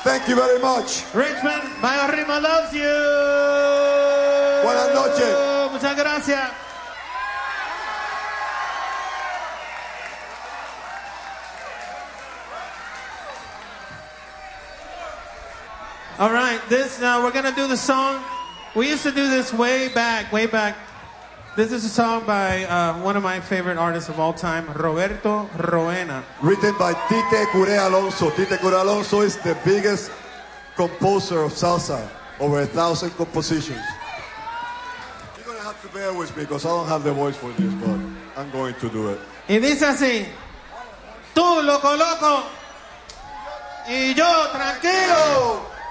Thank you very much. Richmond, Mayo Rima loves you. Buenas noches. Muchas gracias. All right, this we're gonna do the song. We used to do this way back. This is a song by one of my favorite artists of all time, Roberto Roena. Written by Tite Curé Alonso. Tite Curé Alonso is the biggest composer of salsa. Over 1,000 compositions. You're gonna have to bear with me because I don't have the voice for this, but I'm going to do it. Y dice así: tú loco loco y yo tranquilo.